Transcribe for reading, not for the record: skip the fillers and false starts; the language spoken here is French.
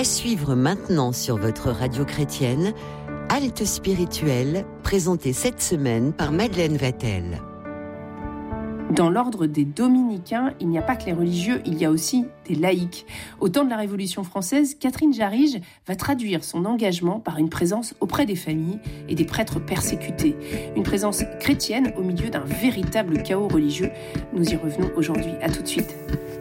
À suivre maintenant sur votre radio chrétienne, Halte spirituelle, présentée cette semaine par Madeleine Vatel. Dans l'ordre des dominicains, il n'y a pas que les religieux, il y a aussi des laïcs. Au temps de la Révolution française, Catherine Jarige va traduire son engagement par une présence auprès des familles et des prêtres persécutés. Une présence chrétienne au milieu d'un véritable chaos religieux. Nous y revenons aujourd'hui. À tout de suite.